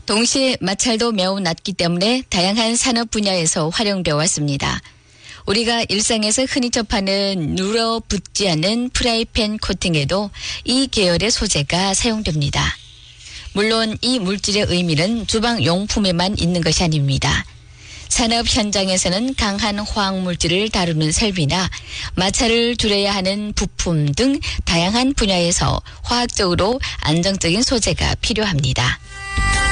동시에 마찰도 매우 낮기 때문에 다양한 산업 분야에서 활용되어 왔습니다. 우리가 일상에서 흔히 접하는 눌어붙지 않는 프라이팬 코팅에도 이 계열의 소재가 사용됩니다. 물론 이 물질의 의미는 주방용품에만 있는 것이 아닙니다. 산업 현장에서는 강한 화학물질을 다루는 설비나 마찰을 줄여야 하는 부품 등 다양한 분야에서 화학적으로 안정적인 소재가 필요합니다.